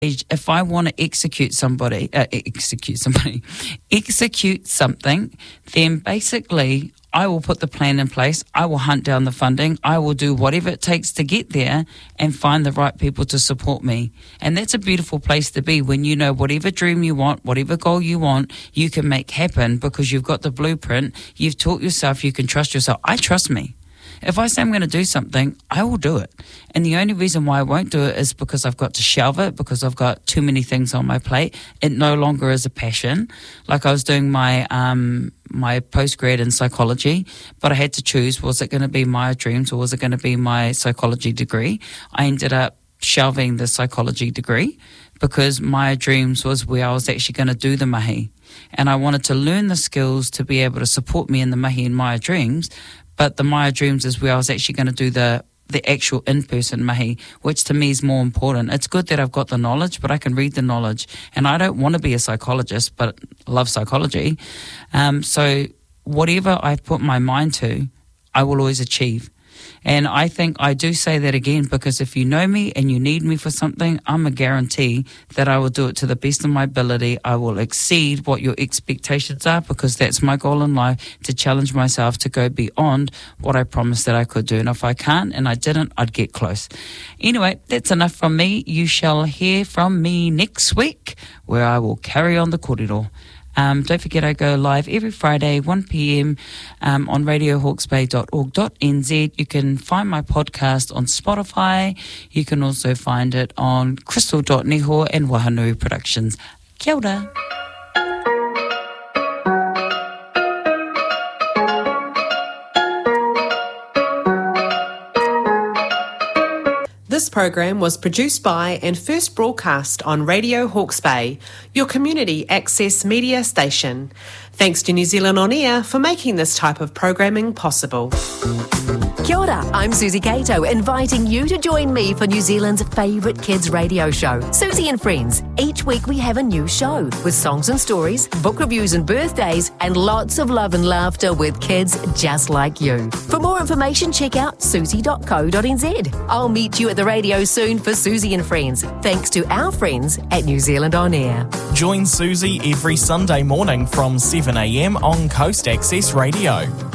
if I want to execute something, then basically I will put the plan in place. I will hunt down the funding. I will do whatever it takes to get there and find the right people to support me. And that's a beautiful place to be when you know whatever dream you want, whatever goal you want, you can make happen because you've got the blueprint. You've taught yourself, you can trust yourself. I trust me. If I say I'm going to do something, I will do it. And the only reason why I won't do it is because I've got to shelve it, because I've got too many things on my plate. It no longer is a passion. Like I was doing my postgrad in psychology, but I had to choose, was it going to be my dreams or was it going to be my psychology degree? I ended up shelving the psychology degree because my dreams was where I was actually going to do the mahi. And I wanted to learn the skills to be able to support me in the mahi and Maya dreams. But the Maya Dreams is where I was actually going to do the actual in-person mahi, which to me is more important. It's good that I've got the knowledge, but I can read the knowledge. And I don't want to be a psychologist, but love psychology. So whatever I put my mind to, I will always achieve. And I think I do say that again because if you know me and you need me for something, I'm a guarantee that I will do it to the best of my ability. I will exceed what your expectations are because that's my goal in life, to challenge myself to go beyond what I promised that I could do. And if I can't and I didn't, I'd get close. Anyway, that's enough from me. You shall hear from me next week where I will carry on the kōrero. Don't forget I go live every Friday, 1 p.m. On radiohawke's bay.org.nz. You can find my podcast on Spotify. You can also find it on crystal.niho and Wahanui Productions. Kia ora. This program was produced by and first broadcast on Radio Hawke's Bay, your community access media station. Thanks to New Zealand On Air for making this type of programming possible. Kia ora, I'm Susie Cato, inviting you to join me for New Zealand's favourite kids radio show, Susie and Friends. Each week we have a new show with songs and stories, book reviews and birthdays, and lots of love and laughter with kids just like you. For more information, check out susie.co.nz. I'll meet you at the radio soon for Susie and Friends, thanks to our friends at New Zealand On Air. Join Susie every Sunday morning from 7 a.m. on Coast Access Radio.